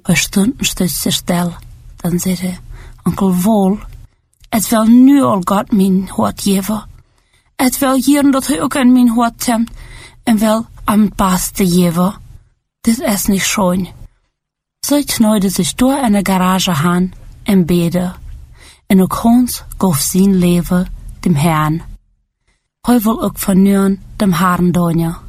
Paar stunden stond ze stil. Dan zei hij, onkel Wol, het wil nu al God mijn hart geven. Het wil hier dat hij ook aan mijn hart temt en wil am het beste geven. Dit is niet schoon. Zo knooide zich door in de garage aan en bede. En ook Hans gaf zijn leven dem Herrn. Hij wil ook van nu dem Herrn doen.